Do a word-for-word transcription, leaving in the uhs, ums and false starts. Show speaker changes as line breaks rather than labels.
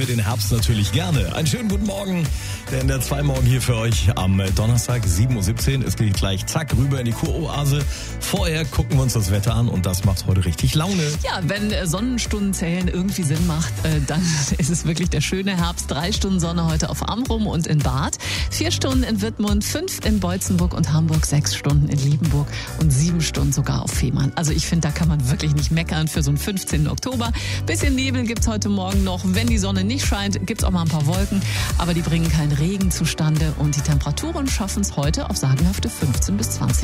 wir den Herbst natürlich gerne. Einen schönen guten Morgen, der in der zwei Morgen hier für euch am Donnerstag, sieben Uhr siebzehn. Es geht gleich zack rüber in die Kuroase. Vorher gucken wir uns das Wetter an und das macht heute richtig Laune.
Ja, wenn Sonnenstunden zählen irgendwie Sinn macht, dann ist es wirklich der schöne Herbst. Drei Stunden Sonne heute auf Amrum und in Barth, vier Stunden in Wittmund, fünf in Beutzenburg und Hamburg, sechs Stunden in Liebenburg und sieben Stunden sogar auf Fehmarn. Also ich finde, da kann man wirklich nicht meckern für so einen fünfzehnten Oktober. Bisschen Nebel gibt's heute Morgen noch. Wenn die Sonne nicht scheint, gibt's auch mal ein paar Wolken, aber die bringen keinen Regen zustande und die Temperaturen schaffen es heute auf sagenhafte fünfzehn bis zwanzig